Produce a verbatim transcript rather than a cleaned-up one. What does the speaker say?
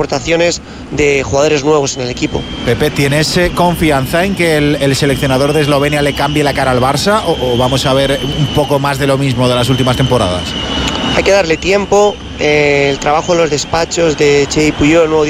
rotaciones de jugadores nuevos en el equipo. Pepe, ¿tienes eh, confianza en que el, el seleccionador de Eslovenia le cambie la cara al Barça o, o vamos a ver un poco más de lo mismo de las últimas temporadas? Hay que darle tiempo, eh, el trabajo en los despachos de Che y Puyol, nuevo